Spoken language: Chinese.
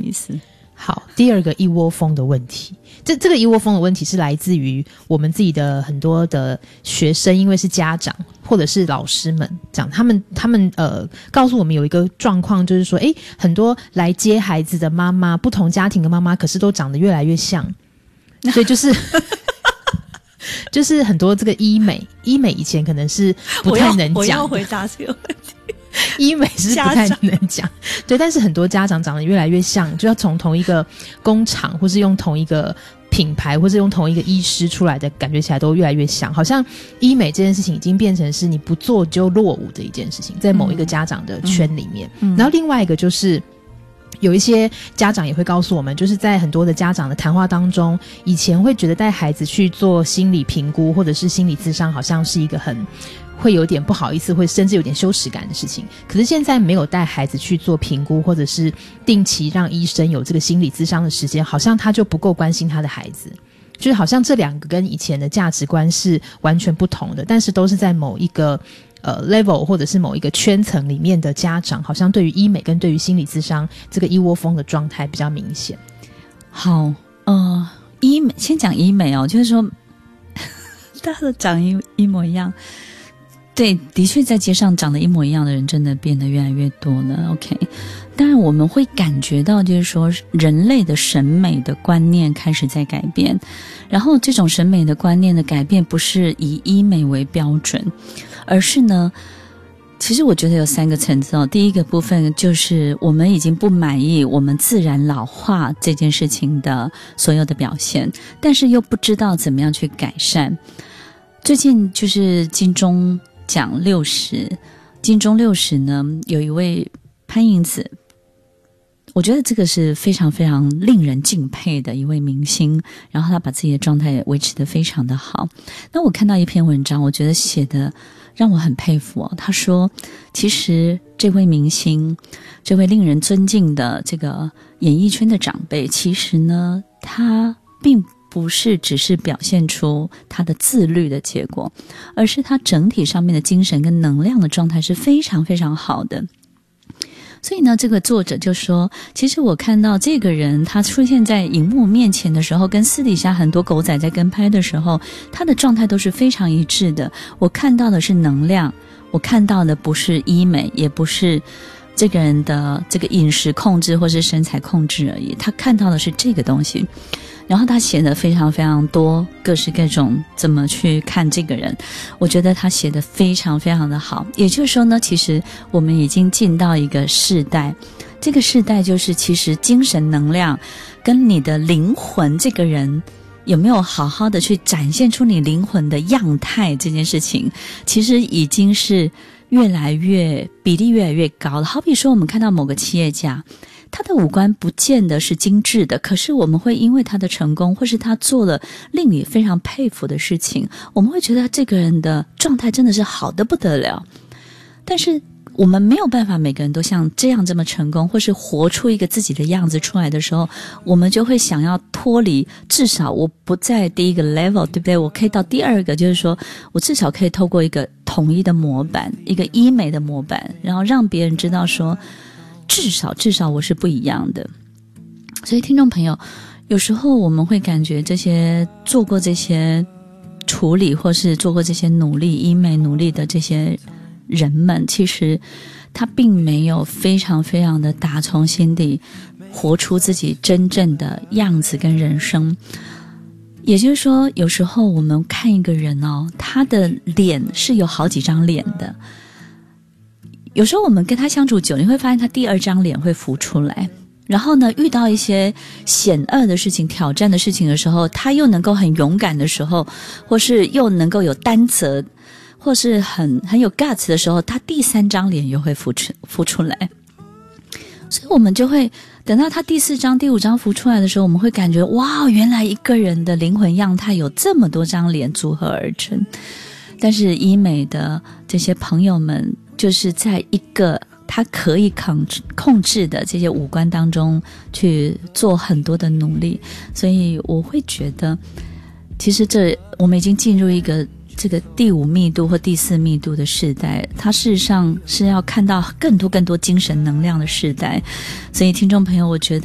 意思？ 好，第二个一窝蜂的问题，这个一窝蜂的问题是来自于我们自己的很多的学生，因为是家长或者是老师们讲，他们告诉我们有一个状况，就是说，很多来接孩子的妈妈，不同家庭的妈妈，可是都长得越来越像，所以就是就是很多这个医美以前可能是不太能讲， 我要回答这个问题。 医美是不太能讲，对，但是很多家长长得越来越像，就要从同一个工厂，或是用同一个品牌，或是用同一个医师出来的，感觉起来都越来越像，好像医美这件事情已经变成是你不做就落伍的一件事情，在某一个家长的圈里面。然后另外一个就是有一些家长也会告诉我们，就是在很多的家长的谈话当中，以前会觉得带孩子去做心理评估或者是心理咨商好像是一个会有点不好意思，会甚至有点羞耻感的事情。可是现在没有带孩子去做评估，或者是定期让医生有这个心理咨商的时间，好像他就不够关心他的孩子，就是好像这两个跟以前的价值观是完全不同的，但是都是在某一个level 或者是某一个圈层里面的家长，好像对于医美跟对于心理咨商这个一窝蜂的状态比较明显。 好，医美先讲医美哦，就是说大家都长一模一样。对，的确在街上长得一模一样的人真的变得越来越多了。 OK， 当然我们会感觉到就是说人类的审美的观念开始在改变，然后这种审美的观念的改变不是以医美为标准，而是呢其实我觉得有3个层次哦。第一个部分就是我们已经不满意我们自然老化这件事情的所有的表现，但是又不知道怎么样去改善。最近就是金钟奖60，金钟60呢，有一位潘迎紫，我觉得这个是非常非常令人敬佩的一位明星，然后他把自己的状态维持得非常的好。那我看到一篇文章，我觉得写的让我很佩服哦。他说其实这位明星，这位令人尊敬的这个演艺圈的长辈，其实呢他并不是只是表现出他的自律的结果，而是他整体上面的精神跟能量的状态是非常非常好的。所以呢这个作者就说，其实我看到这个人他出现在荧幕面前的时候，跟私底下很多狗仔在跟拍的时候，他的状态都是非常一致的。我看到的是能量，我看到的不是医美，也不是这个人的这个饮食控制或是身材控制而已，他看到的是这个东西。然后他写的非常非常多各式各种怎么去看这个人，我觉得他写的非常非常的好。也就是说呢，其实我们已经进到一个世代，这个世代就是其实精神能量跟你的灵魂，这个人有没有好好的去展现出你灵魂的样态，这件事情其实已经是比例越来越高了。好比说我们看到某个企业家，他的五官不见得是精致的，可是我们会因为他的成功，或是他做了令你非常佩服的事情，我们会觉得这个人的状态真的是好得不得了。但是我们没有办法每个人都像这么成功，或是活出一个自己的样子出来的时候，我们就会想要脱离，至少我不在第一个 level， 对不对？我可以到第二个，就是说我至少可以透过一个统一的模板，一个医美的模板，然后让别人知道说至少我是不一样的。所以听众朋友，有时候我们会感觉这些做过这些处理或是做过这些努力医美努力的这些人们，其实他并没有非常非常的打从心底活出自己真正的样子跟人生。也就是说有时候我们看一个人哦，他的脸是有好几张脸的，有时候我们跟他相处久，你会发现他第二张脸会浮出来，然后呢遇到一些险恶的事情挑战的事情的时候，他又能够很勇敢的时候，或是又能够有担责，或是很有 guts 的时候，他第3张脸又会浮出来。所以我们就会等到他第4张第5张浮出来的时候，我们会感觉哇，原来一个人的灵魂样态有这么多张脸组合而成。但是医美的这些朋友们就是在一个他可以控制的这些五官当中去做很多的努力。所以我会觉得其实我们已经进入一个这个第5密度或第4密度的世代，它事实上是要看到更多精神能量的世代。所以听众朋友，我觉得